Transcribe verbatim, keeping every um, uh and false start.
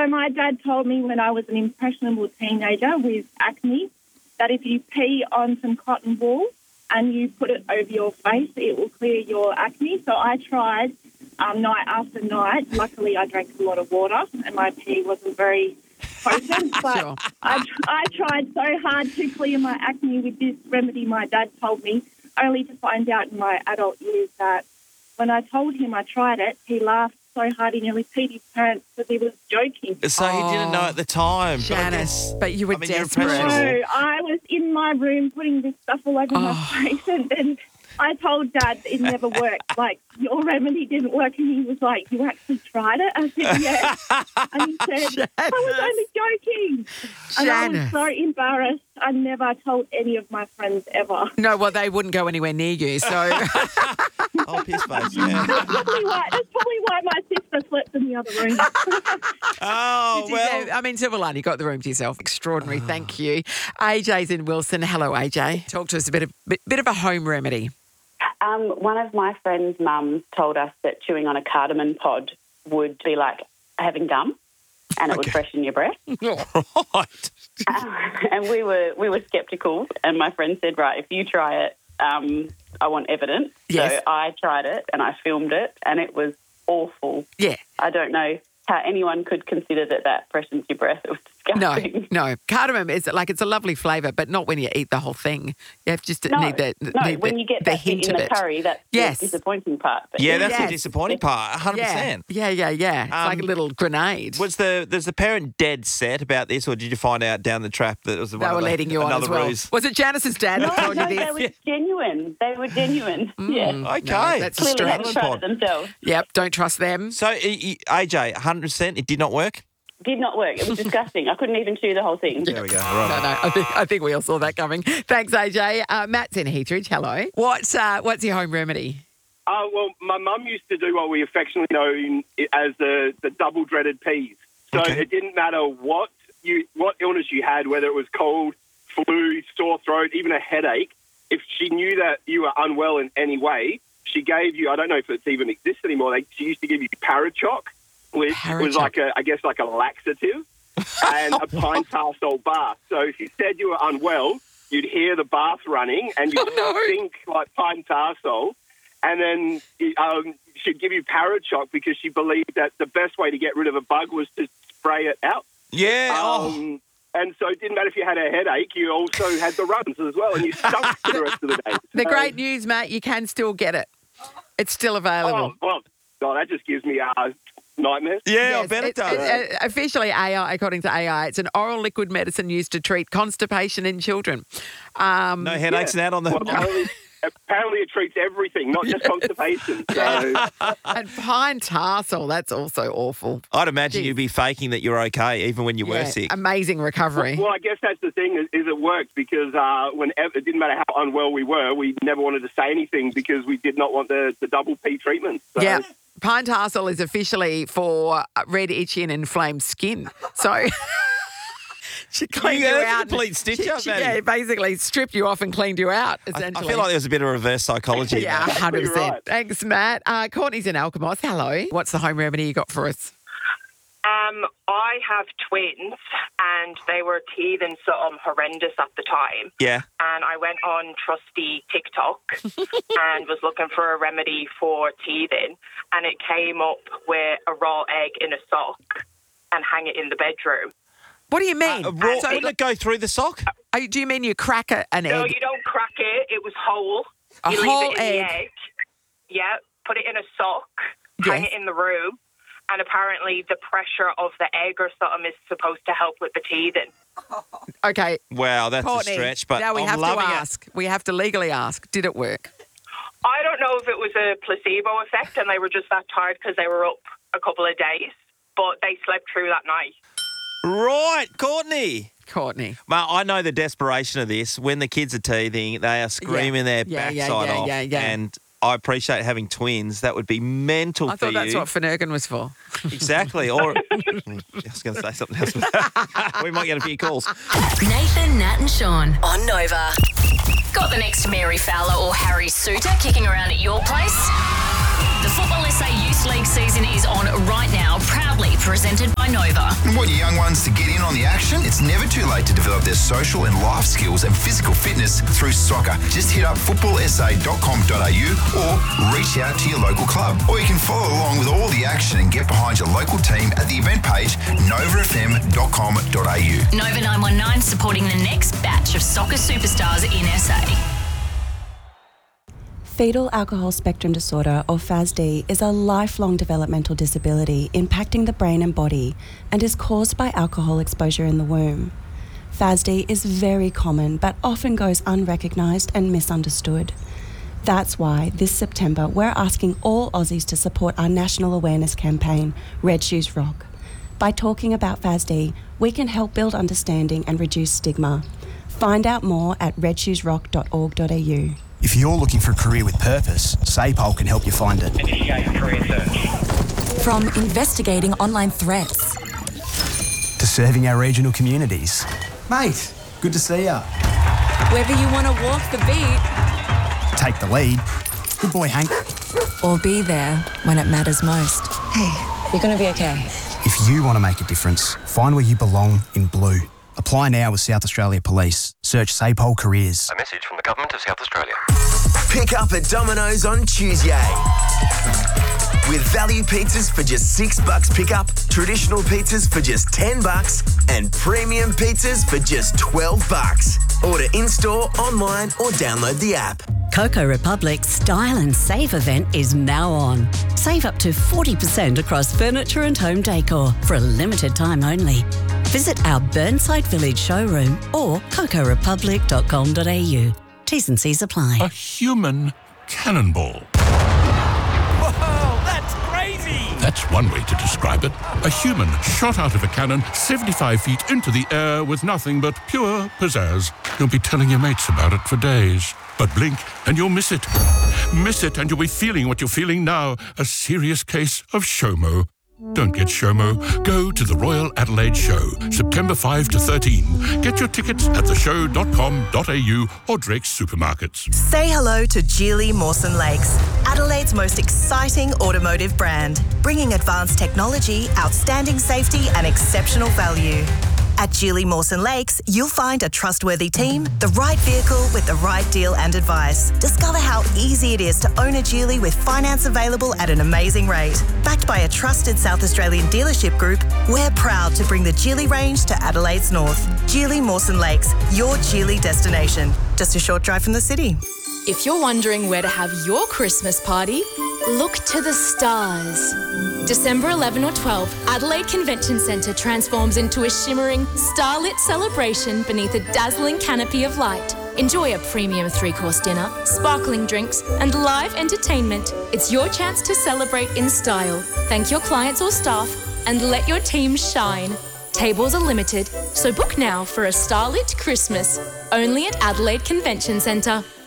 So my dad told me when I was an impressionable teenager with acne that if you pee on some cotton wool and you put it over your face, it will clear your acne. So I tried um, night after night. Luckily, I drank a lot of water and my pee wasn't very potent. But Sure. I, I tried so hard to clear my acne with this remedy my dad told me, only to find out in my adult years that when I told him I tried it, he laughed so hard he nearly peed his pants because he was joking. So he didn't know at the time. But I Janice, guess- but you were I mean, you're desperate. impressionable. So I was in my room putting this stuff all over my face, and then I told Dad it never worked. Like, your remedy didn't work, and he was like, "You actually tried it?" I said, "Yeah." And he said, "I was only joking." And I was Janice. so embarrassed. I never told any of my friends ever. No, well, they wouldn't go anywhere near you, so... Oh, piss face, yeah. That's probably why. That's probably why my sister slept in the other room. Oh, well. I mean, Silver Line, you got the room to yourself. Extraordinary. Thank you. A J's in Wilson. Hello, A J. Talk to us a bit of, bit, bit of a home remedy. Um, one of my friend's mums told us that chewing on a cardamom pod would be like having gum, and it would freshen your breath. Right. Um, and we were we were sceptical, and my friend said, "Right, if you try it, um, I want evidence." Yes. So I tried it, and I filmed it, and it was awful. Yeah. I don't know how anyone could consider that that freshens your breath. It was No, disgusting. no. Cardamom is like, it's a lovely flavour, but not when you eat the whole thing. You have just to No, need the, no. need When the, you get the that bit hint in of the it. curry, that's Yes. the disappointing part. But Yeah, that's Yes. the disappointing part, one hundred Yeah, percent. yeah, yeah, yeah. It's like a Um, little grenade. Was the there's the parent dead set about this, or did you find out down the trap that it was one They of were the, letting you on another as well. ruse? Was it Janice's dad No, that told no, you they this? were genuine. They were genuine. Yeah. Okay. No, that's a Clearly stretch. hadn't tried it themselves. Yep, don't trust them. So, e- e- A J, one hundred percent, it did not work? Did not work. It was disgusting. I couldn't even chew the whole thing. There we go. No, Right. no, I think, I think we all saw that coming. Thanks, A J. Uh, Matt's in Heathridge. Hello. What's, uh, what's your home remedy? Uh, well, my mum used to do what we affectionately know as the, the double dreaded peas. So Okay. it didn't matter what you what illness you had, whether it was cold, flu, sore throat, even a headache. If she knew that you were unwell in any way, she gave you, I don't know if it's even exists anymore, they, she used to give you Parachoc, which Parachoc. was like a, I guess like a laxative, and a pine tar salt bath. So if you said you were unwell, you'd hear the bath running and you'd Oh, no. think like pine tar salt. And then um, she'd give you Parachoc because she believed that the best way to get rid of a bug was to spray it out. Yeah. oh. Um, and so it didn't matter if you had a headache, you also had the runs as well, and you stunk for the rest of the day. The So- great news, Matt, you can still get it. It's still available. Oh, well, oh, that just gives me uh, nightmares. Yeah, I Yes, bet it, does. uh, officially, A I, according to A I, it's an oral liquid medicine used to treat constipation in children. Um, no headaches and that on the... Well, apparently, apparently it treats everything, not just constipation. So and pine tarsal, that's also awful. I'd imagine Jeez. you'd be faking that you're okay, even when you were Yeah, sick. Amazing recovery. Well, I guess that's the thing is, is it worked because uh, when it didn't matter how unwell we were, we never wanted to say anything because we did not want the, the double P treatment. So. Yeah. Pine tarsal is officially for red, itchy and inflamed skin. So she cleaned Yeah, you that's a out. complete stitch she, up, she, Maddie. Yeah, basically stripped you off and cleaned you out, I, I essentially. feel like there was a bit of reverse psychology. Yeah, in one that. hundred percent. You're right. Thanks, Matt. Uh, Courtney's in Alkimos. Hello. What's the home remedy you got for us? Um, I have twins, and they were teething something horrendous at the time. Yeah. And I went on trusty TikTok and was looking for a remedy for teething, and it came up with a raw egg in a sock and hang it in the bedroom. What do you mean? Uh, raw, So- wouldn't it go through the sock? oh, do you mean you crack a, an No, egg? you don't crack it. It was whole. A you whole leave it in egg. the egg. Yeah, put it in a sock, hang Yes. it in the room, and apparently the pressure of the egg or something is supposed to help with the teething. Okay, Wow, that's Courtney. a stretch, but now we I'm have to loving it. ask. We have to legally ask. Did it work? I don't know if it was a placebo effect and they were just that tired because they were up a couple of days, but they slept through that night. Right, Courtney. Courtney. Well, I know the desperation of this. When the kids are teething, they are screaming their Yeah, yeah, backside yeah, off. yeah, yeah. And I appreciate having twins. That would be mental I for thought that's you. what Finnegan was for. Exactly. Or I was going to say something else. We might get a few calls. Nathan, Nat and Sean on Nova. Got the next Mary Fowler or Harry Suter kicking around at your place? The Football S A Youth League season is on right now, proudly presented by Nova. Want your young ones to get in on the action? It's never too late to develop their social and life skills and physical fitness through soccer. Just hit up football s a dot com dot a u or reach out to your local club. Or you can follow along with all the action and get behind your local team at the event page nova f m dot com dot a u. Nova nine one nine supporting the next batch of soccer superstars in S A. Fetal alcohol spectrum disorder, or F A S D, is a lifelong developmental disability impacting the brain and body and is caused by alcohol exposure in the womb. F A S D is very common but often goes unrecognised and misunderstood. That's why this September we're asking all Aussies to support our national awareness campaign, Red Shoes Rock. By talking about F A S D, we can help build understanding and reduce stigma. Find out more at red shoes rock dot org dot a u. If you're looking for a career with purpose, SAPOL can help you find it. Initiate career search. From investigating online threats to serving our regional communities. Mate, good to see ya. Whether you want to walk the beat, take the lead. Good boy, Hank. Or be there when it matters most. Hey, you're going to be okay. If you want to make a difference, find where you belong in blue. Apply now with South Australia Police. Search SAPOL Careers. A message from the Government of South Australia. Pick up at Domino's on Tuesday. With value pizzas for just six bucks pickup, traditional pizzas for just ten bucks, and premium pizzas for just twelve bucks. Order in-store, online, or download the app. Coco Republic's Style and Save event is now on. Save up to forty percent across furniture and home decor for a limited time only. Visit our Burnside Village showroom or coco republic dot com dot a u. T's and C's apply. A human cannonball. Whoa, that's crazy! That's one way to describe it. A human shot out of a cannon seventy-five feet into the air with nothing but pure pizzazz. You'll be telling your mates about it for days. But blink and you'll miss it. Miss it and you'll be feeling what you're feeling now. A serious case of SHOMO. Don't get SHOMO. Go to the Royal Adelaide Show, September fifth to thirteenth. Get your tickets at the show dot com dot a u or Drake's Supermarkets. Say hello to Geely Mawson Lakes, Adelaide's most exciting automotive brand, bringing advanced technology, outstanding safety and exceptional value. At Geely Mawson Lakes, you'll find a trustworthy team, the right vehicle with the right deal and advice. Discover how easy it is to own a Geely with finance available at an amazing rate. Backed by a trusted South Australian dealership group, we're proud to bring the Geely range to Adelaide's north. Geely Mawson Lakes, your Geely destination. Just a short drive from the city. If you're wondering where to have your Christmas party, look to the stars. December eleventh or twelfth, Adelaide Convention Centre transforms into a shimmering, starlit celebration beneath a dazzling canopy of light. Enjoy a premium three-course dinner, sparkling drinks, and live entertainment. It's your chance to celebrate in style, thank your clients or staff, and let your team shine. Tables are limited, so book now for a starlit Christmas, only at Adelaide Convention Centre.